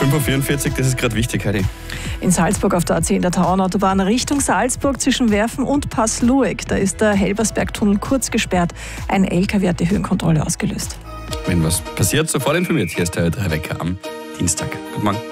5:44 Uhr, das ist gerade wichtig, Heidi. In Salzburg auf der A10 der Tauernautobahn Richtung Salzburg zwischen Werfen und Passlueck. Da ist der Helbersbergtunnel kurz gesperrt. Ein LKW hat die Höhenkontrolle ausgelöst. Wenn was passiert, sofort informiert. Hier ist der 3 Wecker am Dienstag. Guten Morgen.